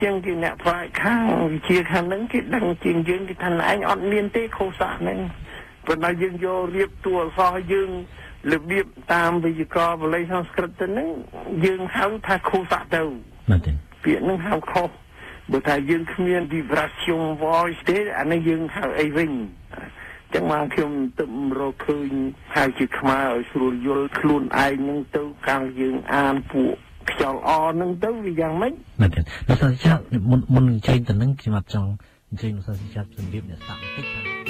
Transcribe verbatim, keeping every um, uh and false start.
ចឹងគេអ្នកប្រាជ្ញខាងវិជាខាងហ្នឹងគេដឹងជាងយើងគេថាឯងអត់មានទេខុសសាហ្នឹងប៉ុន្តែយើងយករៀបតួអក្សរយើងរបៀបតាមវិជ្ជាការបល័យសំស្ក្រឹតទៅហ្នឹងយើងហៅថាខុសសាទៅមែនទេពាក្យហ្នឹងហៅខុសបើថាយើងគ្មាន vibration voice ទេអានេះយើងហៅអីវិញចឹងមកខ្ញុំទៅរកឃើញហើយជាខ្មែរឲ្យស្រួលយល់ខ្លួនឯងហ្នឹងទៅកាលយើងអានពួកខ្យល់អហ្នឹងទៅវាយ៉ាងម៉េចមែនទេលោកសាស្ត្រាចារ្យមុនមុននឹងចេញទៅហ្នឹងខ្ញុំអត់ចង់អញ្ជើញលោកសាស្ត្រាចារ្យជំរាបអ្នកសាក់បន្តិច